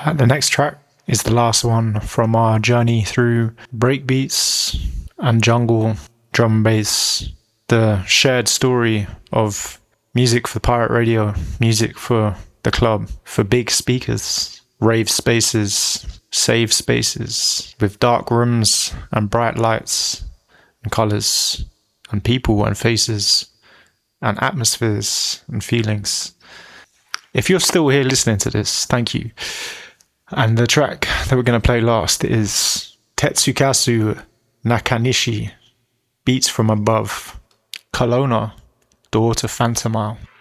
The next track is the last one from our journey through breakbeats and jungle drum and bass. The shared story of music for pirate radio, music for the club, for big speakers, rave spaces, save spaces, with dark rooms and bright lights and colours and people and faces and atmospheres and feelings. If you're still here listening to this, thank you. And the track that we're going to play last is Tetsukazu Nakanishi, Beats from Above, Kelowna, Door to Phantom Isle.